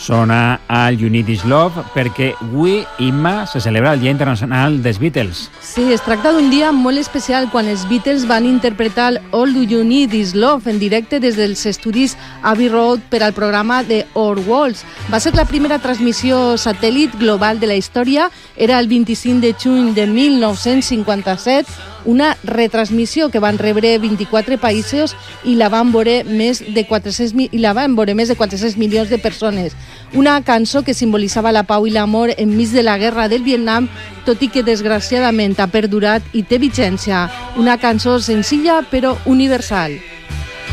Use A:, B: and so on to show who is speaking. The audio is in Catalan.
A: Sona al You Need This Love perquè avui, Imma, se celebra el Dia Internacional dels Beatles.
B: Sí, es tracta d'un dia molt especial quan els Beatles van interpretar All Do You Need Is Love en directe des dels estudis Abbey Road per al programa de Our Walls. Va ser la primera transmissió satèl·lit global de la història, era el 25 de juny de 1957, una retransmissió que van rebre 24 països i la van veure més de 400 milions de persones. Una cançó que simbolitzava la pau i l'amor enmig de la guerra del Vietnam, tot i que desgraciadament ha perdurat i té vigència. Una cançó senzilla però universal.